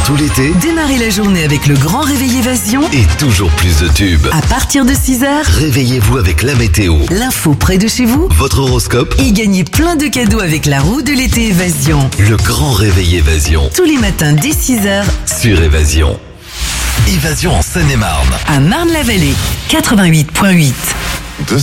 tout l'été Démarrez la journée avec le grand réveil Évasion. et toujours plus de tubes. À partir de 6h, Réveillez-vous avec la météo, l'info près de chez vous. votre horoscope, Et gagnez plein de cadeaux avec la roue de l'été Évasion. le grand réveil Évasion Tous les matins dès 6h sur Évasion. Évasion en Seine-et-Marne. à Marne-la-Vallée. 88.8.